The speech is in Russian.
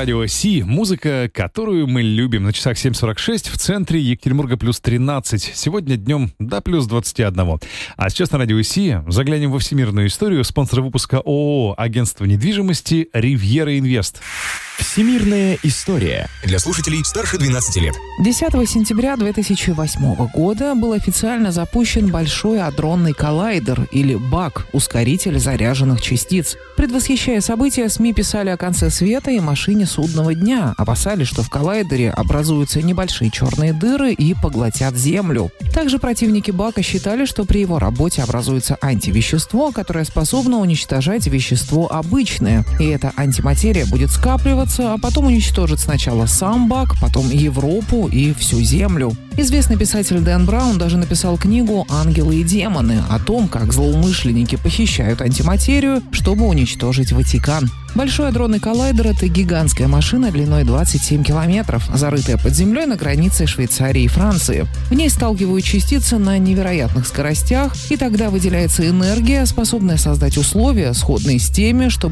радио Си. Музыка, которую мы любим. На часах 7:46, в центре Екатеринбурга плюс 13. Сегодня днем до плюс 21. А сейчас на радио Си заглянем во всемирную историю. Спонсор выпуска ООО «Агентство недвижимости Ривьера Инвест». Всемирная история. Для слушателей старше 12 лет. 10 сентября 2008 года был официально запущен Большой адронный коллайдер, или БАК, ускоритель заряженных частиц. Предвосхищая события, СМИ писали о конце света и машине судного дня. Опасались, что в коллайдере образуются небольшие черные дыры и поглотят Землю. Также противники БАКа считали, что при его работе образуется антивещество, которое способно уничтожать вещество обычное. И эта антиматерия будет скапливаться, а потом уничтожит сначала сам БАК, потом Европу и всю Землю. Известный писатель Дэн Браун даже написал книгу «Ангелы и демоны» о том, как злоумышленники похищают антиматерию, чтобы уничтожить Ватикан. Большой адронный коллайдер — это гигантская машина длиной 27 километров, зарытая под землей на границе Швейцарии и Франции. В ней сталкивают частицы на невероятных скоростях, и тогда выделяется энергия, способная создать условия, сходные с теми, что